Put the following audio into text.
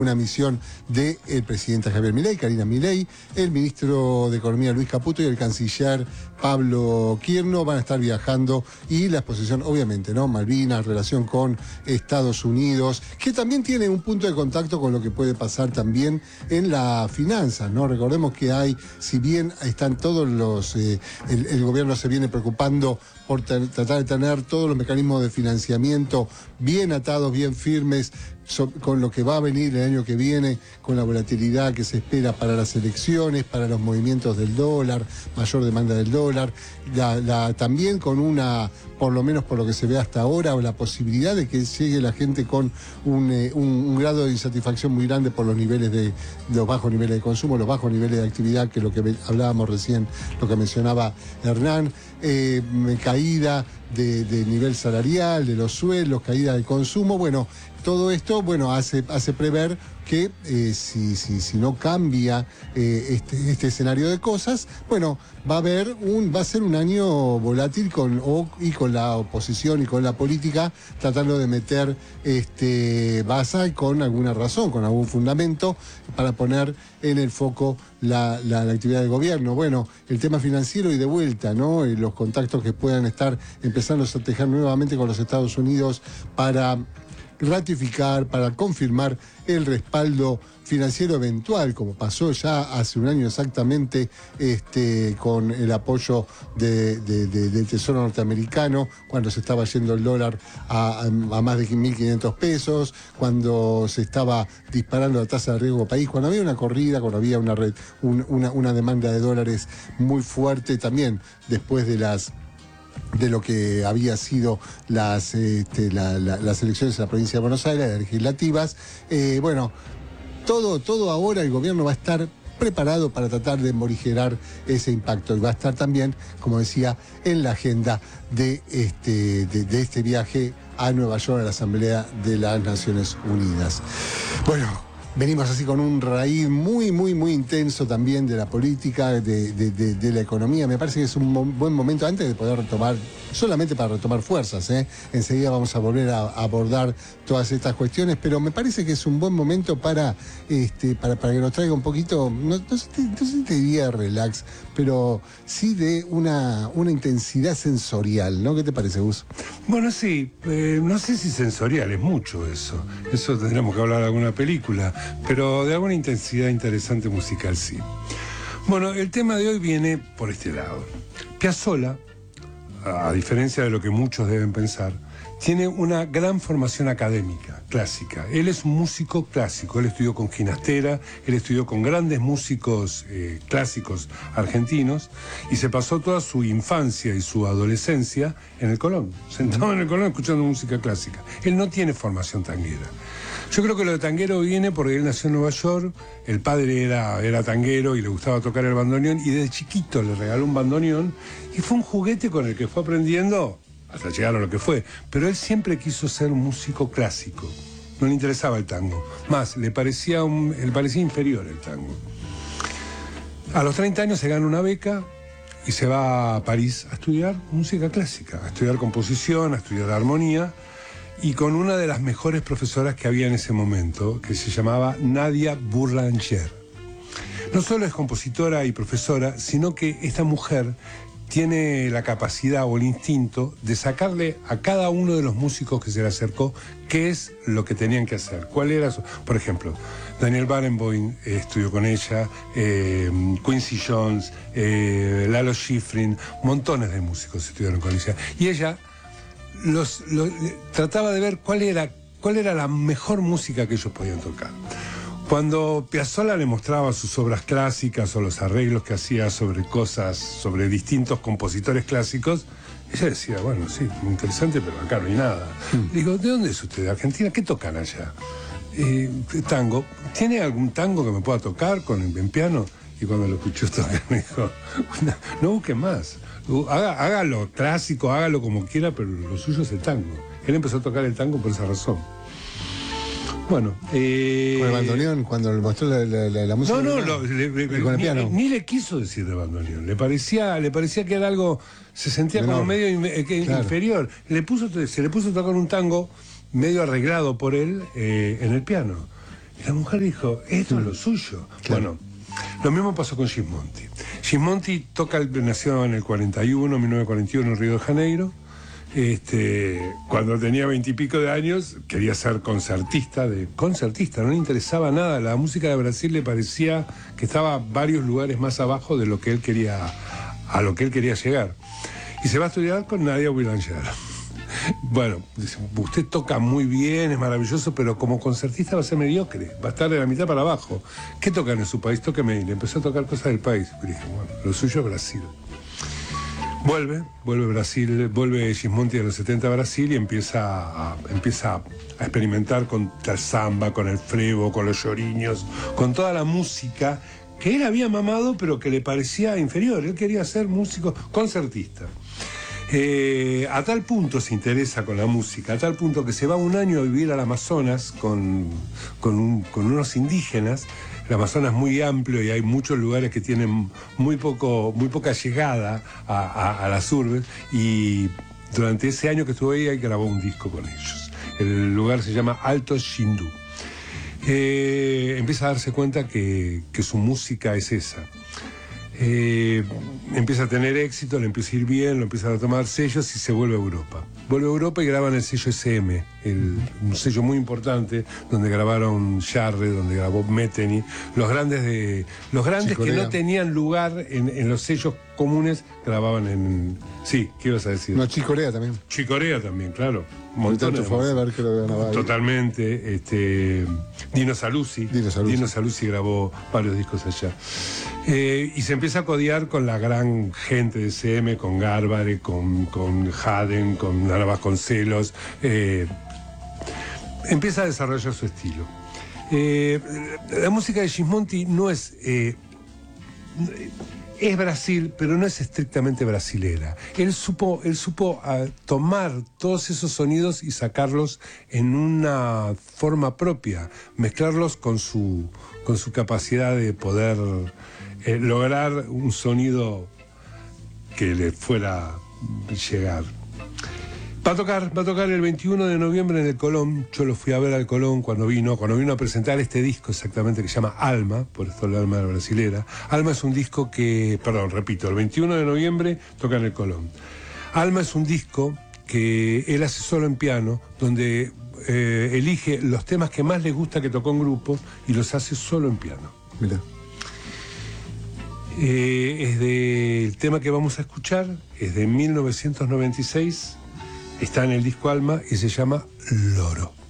una misión del presidente Javier Milei, Karina Milei, el ministro de Economía Luis Caputo y el canciller Pablo Quierno van a estar viajando, y la exposición, obviamente, ¿no? Malvinas, relación con Estados Unidos, que también tiene un punto de contacto con lo que puede pasar también en la finanza, ¿no? Recordemos que hay, si bien están todos los, el gobierno se viene preocupando por tratar de tener todos los mecanismos de financiamiento bien atados, bien firmes, con lo que va a venir el año que viene, con la volatilidad que se espera para las elecciones, para los movimientos del dólar, mayor demanda del dólar, también con una, por lo menos por lo que se ve hasta ahora, la posibilidad de que llegue la gente con un grado de insatisfacción muy grande por los niveles de los bajos niveles de consumo, los bajos niveles de actividad, que es lo que hablábamos recién, lo que mencionaba Hernán, caída de nivel salarial, de los sueldos, caída del consumo. Bueno, todo esto, bueno, hace prever que si no cambia este escenario de cosas, bueno, va a ser un año volátil con la oposición y con la política tratando de meter baza, y con alguna razón, con algún fundamento, para poner en el foco la actividad del gobierno. Bueno, el tema financiero y de vuelta, ¿no? Los contactos que puedan estar empezando a tejer nuevamente con los Estados Unidos para ratificar, para confirmar el respaldo financiero eventual, como pasó ya hace un año exactamente, con el apoyo del Tesoro norteamericano, cuando se estaba yendo el dólar a más de 1.500 pesos, cuando se estaba disparando la tasa de riesgo país, cuando había una corrida, cuando había una demanda de dólares muy fuerte, también después de lo que había sido las elecciones en la provincia de Buenos Aires, las legislativas. Bueno, todo ahora el gobierno va a estar preparado para tratar de morigerar ese impacto, y va a estar también, como decía, en la agenda de este viaje a Nueva York, a la Asamblea de las Naciones Unidas. Bueno, venimos así con un raíz muy intenso también de la política, de la economía. Me parece que es un buen momento, antes de poder retomar, solamente para retomar fuerzas, enseguida vamos a volver a abordar todas estas cuestiones, pero me parece que es un buen momento para que nos traiga un poquito, no sé si te diría relax, pero sí de una intensidad sensorial, ¿no? ¿Qué te parece, Gus? Bueno, sí, no sé si sensorial, es mucho eso. Eso tendríamos que hablar de alguna película, pero de alguna intensidad interesante musical, sí. Bueno, el tema de hoy viene por este lado. Piazzolla, a diferencia de lo que muchos deben pensar, tiene una gran formación académica, clásica. Él es un músico clásico, él estudió con Ginastera, él estudió con grandes músicos clásicos argentinos, y se pasó toda su infancia y su adolescencia en el Colón, sentado en el Colón escuchando música clásica. Él no tiene formación tanguera. Yo creo que lo de tanguero viene porque él nació en Nueva York, el padre era tanguero y le gustaba tocar el bandoneón, y desde chiquito le regaló un bandoneón, y fue un juguete con el que fue aprendiendo hasta llegar a lo que fue. Pero él siempre quiso ser un músico clásico, no le interesaba el tango. Más, le parecía inferior el tango. A los 30 años se gana una beca y se va a París a estudiar música clásica, a estudiar composición, a estudiar armonía, y con una de las mejores profesoras que había en ese momento, que se llamaba Nadia Boulanger. No solo es compositora y profesora, sino que esta mujer tiene la capacidad o el instinto de sacarle a cada uno de los músicos que se le acercó qué es lo que tenían que hacer, cuál era su... Por ejemplo, Daniel Barenboim estudió con ella, Quincy Jones, Lalo Schifrin, montones de músicos estudiaron con ella, y ella trataba de ver cuál era la mejor música que ellos podían tocar. Cuando Piazzolla le mostraba sus obras clásicas o los arreglos que hacía sobre distintos compositores clásicos, ella decía, bueno, sí, muy interesante, pero acá no hay nada. Digo, ¿de dónde es usted? ¿De Argentina? ¿Qué tocan allá? Tango. ¿Tiene algún tango que me pueda tocar en piano? Y cuando lo escuchó tocar me dijo, no busque más. Hágalo clásico, hágalo como quiera, pero lo suyo es el tango. Él empezó a tocar el tango por esa razón. Bueno, con el bandoneón, cuando le mostró la música. No, con el piano. Ni le quiso decir de bandoneón. Le parecía que era algo, se sentía como medio inferior. Se le puso a tocar un tango medio arreglado por él en el piano. Y la mujer dijo, esto es lo suyo. Claro. Bueno, lo mismo pasó con Gismonti. Gismonti nació en el 41, 1941 en Río de Janeiro. Cuando tenía 20 y pico de años quería ser concertista, no le interesaba nada, la música de Brasil le parecía que estaba varios lugares más abajo de lo que él quería, a lo que él quería llegar. Y se va a estudiar con Nadia Boulanger. Bueno, dice, usted toca muy bien, es maravilloso, pero como concertista va a ser mediocre, va a estar de la mitad para abajo. ¿Qué tocan en su país? Tóqueme. Y le empezó a tocar cosas del país. Y dije, bueno, lo suyo es Brasil. Vuelve Brasil, vuelve Gismonti a los 70 a Brasil y empieza a experimentar con el samba, con el frevo, con los lloriños, con toda la música que él había mamado pero que le parecía inferior. Él quería ser músico concertista. A tal punto se interesa con la música, a tal punto que se va un año a vivir al Amazonas con unos indígenas. El Amazonas es muy amplio y hay muchos lugares que tienen muy poca llegada a las urbes, y durante ese año que estuve ahí grabó un disco con ellos. El lugar se llama Alto Xindu. Empieza a darse cuenta que su música es esa. Empieza a tener éxito, le empieza a ir bien, lo empiezan a tomar sellos y se vuelve a Europa. Vuelve a Europa y graban el sello SM, un sello muy importante, donde grabaron Jarre, donde grabó Metheny, los grandes que no tenían lugar en los sellos comunes, grababan en... Sí, ¿qué ibas a decir? No, Chicorea también. Chicorea también, claro. Montones. Totalmente. Dino Saluzzi grabó varios discos allá. Y se empieza a codear con la gran gente de CM, con Garbare, con Haden, con Ana Vasconcelos. Empieza a desarrollar su estilo. La música de Gismonti no es... es Brasil, pero no es estrictamente brasilera. Él supo tomar todos esos sonidos y sacarlos en una forma propia, mezclarlos con su capacidad de poder lograr un sonido que le fuera llegar. Va a tocar el 21 de noviembre en el Colón. Yo lo fui a ver al Colón cuando vino a presentar este disco exactamente, que se llama Alma, por esto el alma brasilera. Alma es un disco que, el 21 de noviembre toca en el Colón. Alma es un disco que él hace solo en piano, donde elige los temas que más le gusta que tocó en grupo y los hace solo en piano. Mira. El tema que vamos a escuchar es de 1996. Está en el disco Alma y se llama Loro.